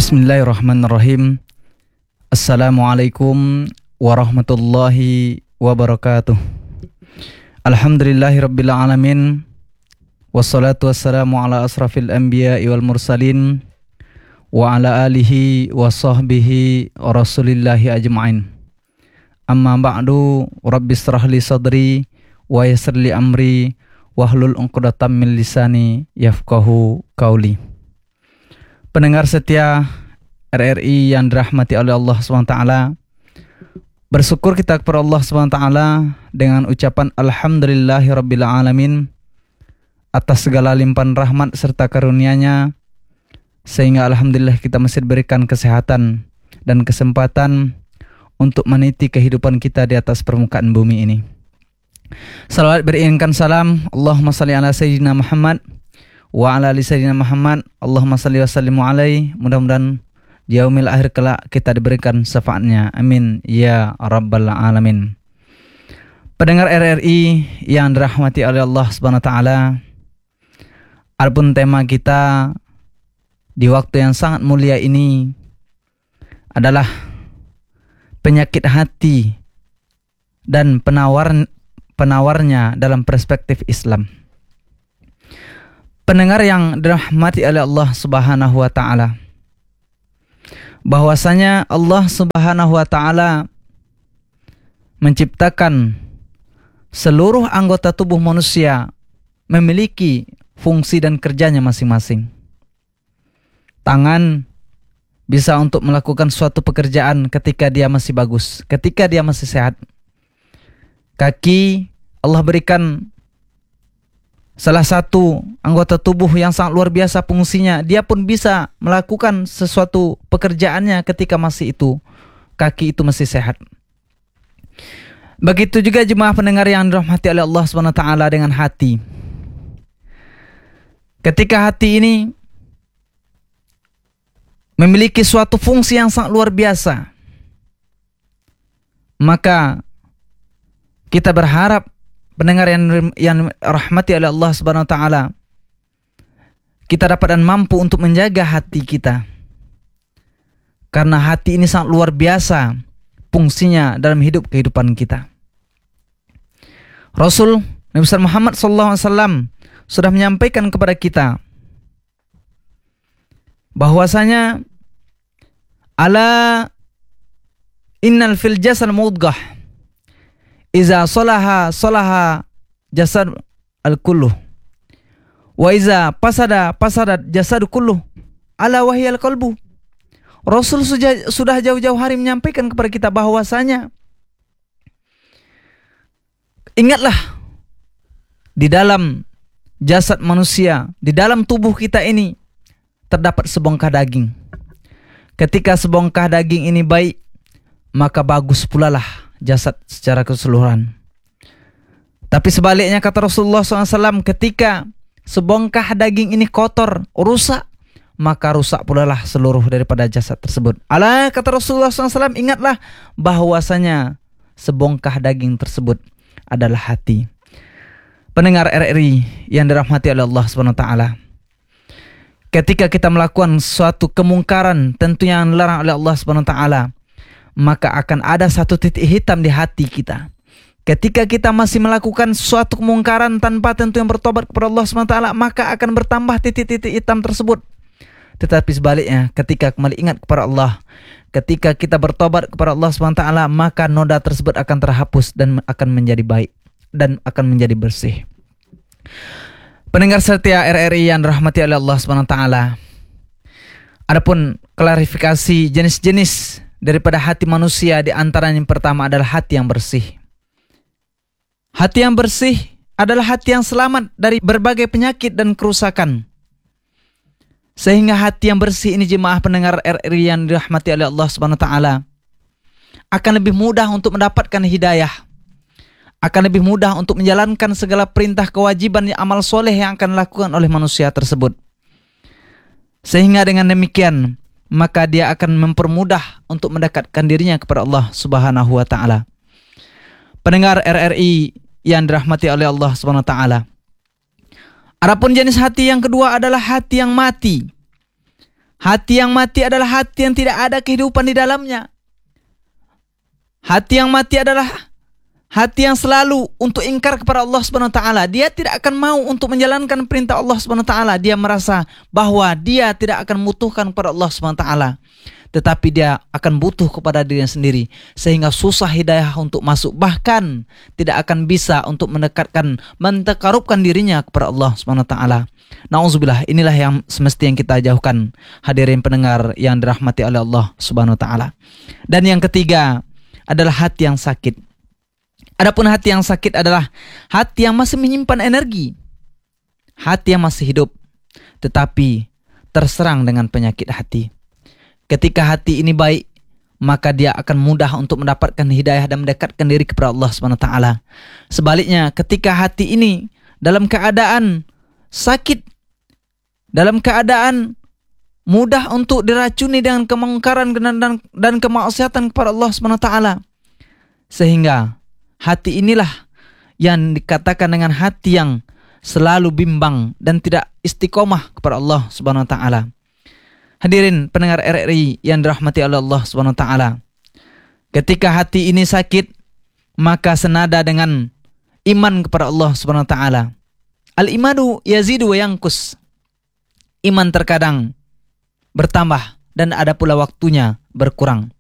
Bismillahirrahmanirrahim. Assalamualaikum warahmatullahi wabarakatuh. Alhamdulillahirabbil alamin. Wassalatu wassalamu ala asrafil anbiya'i wal mursalin wa ala alihi wa sahbihi wa rasulillahi ajma'in. Amma ba'du, Rabbi shrah li sadri wa yassir li amri wahlul 'uqdatam min lisani yafqahu qauli. Pendengar setia RRI yang dirahmati oleh Allah SWT, bersyukur kita kepada Allah SWT dengan ucapan Alhamdulillahirabbil alamin atas segala limpahan rahmat serta karunia-Nya, sehingga alhamdulillah kita masih diberikan kesehatan dan kesempatan untuk meniti kehidupan kita di atas permukaan bumi ini. Salawat beriringan salam Allahumma salli ala sayyidina Muhammad wa ala ali sayyidina Muhammad, Allahumma salli wa sallimu alaihi. Mudah-mudahan di yaumil akhir kelak kita diberikan syafaatnya, amin ya rabbal alamin. Pendengar RRI yang dirahmati oleh Allah Subhanahu wa taala, adapun tema kita di waktu yang sangat mulia ini adalah penyakit hati dan penawarnya dalam perspektif Islam. Pendengar yang dirahmati oleh Allah Subhanahu wa taala, bahwasanya Allah Subhanahu wa taala menciptakan seluruh anggota tubuh manusia memiliki fungsi dan kerjanya masing-masing. Tangan bisa untuk melakukan suatu pekerjaan ketika dia masih bagus, ketika dia masih sehat. Kaki, Allah berikan salah satu anggota tubuh yang sangat luar biasa fungsinya. Dia pun bisa melakukan sesuatu pekerjaannya ketika masih itu kaki itu masih sehat. Begitu juga jemaah pendengar yang dirahmati oleh Allah SWT dengan hati. Ketika hati ini memiliki suatu fungsi yang sangat luar biasa, maka kita berharap pendengar yang rahmati oleh Allah Subhanahu wa taala, kita dapat dan mampu untuk menjaga hati kita. Karena hati ini sangat luar biasa fungsinya dalam kehidupan kita. Rasul Nabi Muhammad SAW sudah menyampaikan kepada kita bahwasanya ala innal fil jasad mudghah iza salaha jasad al-kulluh wa iza pasadat jasad kulluh ala wahyal qalbu. Rasul sudah jauh-jauh hari menyampaikan kepada kita bahwasanya ingatlah, di dalam jasad manusia, di dalam tubuh kita ini terdapat sebongkah daging. Ketika sebongkah daging ini baik, maka bagus pula lah jasad secara keseluruhan. Tapi sebaliknya kata Rasulullah SAW, ketika sebongkah daging ini kotor, rusak, maka rusak pula lah seluruh daripada jasad tersebut. Alah, kata Rasulullah SAW, ingatlah bahwasanya sebongkah daging tersebut adalah hati. Pendengar RRI yang dirahmati oleh Allah SWT, ketika kita melakukan suatu kemungkaran tentunya yang dilarang oleh Allah SWT, maka akan ada satu titik hitam di hati kita. Ketika kita masih melakukan suatu kemungkaran tanpa tentu yang bertobat kepada Allah SWT, maka akan bertambah titik-titik hitam tersebut. Tetapi sebaliknya, ketika kembali ingat kepada Allah, ketika kita bertobat kepada Allah SWT, maka noda tersebut akan terhapus dan akan menjadi baik dan akan menjadi bersih. Pendengar setia RRI yang dirahmati oleh Allah SWT, adapun klarifikasi jenis-jenis daripada hati manusia, di antara yang pertama adalah hati yang bersih. Hati yang bersih adalah hati yang selamat dari berbagai penyakit dan kerusakan. Sehingga hati yang bersih ini jemaah pendengar RRI yang dirahmati oleh Allah Subhanahu wa taala akan lebih mudah untuk mendapatkan hidayah, akan lebih mudah untuk menjalankan segala perintah kewajiban amal soleh yang akan dilakukan oleh manusia tersebut. Sehingga dengan demikian maka dia akan mempermudah untuk mendekatkan dirinya kepada Allah Subhanahu wa taala. Pendengar RRI yang dirahmati oleh Allah Subhanahu wa taala, adapun jenis hati yang kedua adalah hati yang mati. Hati yang mati adalah hati yang tidak ada kehidupan di dalamnya. Hati yang mati adalah hati yang selalu untuk ingkar kepada Allah Subhanahu wa taala. Dia tidak akan mau untuk menjalankan perintah Allah Subhanahu wa taala. Dia merasa bahwa dia tidak akan membutuhkan kepada Allah Subhanahu wa taala, tetapi dia akan butuh kepada dirinya sendiri, sehingga susah hidayah untuk masuk, bahkan tidak akan bisa untuk mentekarubkan dirinya kepada Allah Subhanahu wa taala. Nauzubillah, inilah yang semestinya kita jauhkan, hadirin pendengar yang dirahmati oleh Allah Subhanahu wa taala. Dan yang ketiga adalah hati yang sakit. Adapun hati yang sakit adalah hati yang masih menyimpan energi, hati yang masih hidup, tetapi terserang dengan penyakit hati. Ketika hati ini baik, maka dia akan mudah untuk mendapatkan hidayah dan mendekatkan diri kepada Allah Subhanahu wa taala. Sebaliknya, ketika hati ini dalam keadaan sakit, dalam keadaan mudah untuk diracuni dengan kemungkaran dan kemaksiatan kepada Allah Subhanahu wa taala, sehingga hati inilah yang dikatakan dengan hati yang selalu bimbang dan tidak istiqomah kepada Allah Subhanahu wa taala. Hadirin pendengar RRI yang dirahmati oleh Allah Subhanahu wa taala. Ketika hati ini sakit, maka senada dengan iman kepada Allah Subhanahu wa taala. Al-imanu yazidu wa yanqus. Iman terkadang bertambah dan ada pula waktunya berkurang.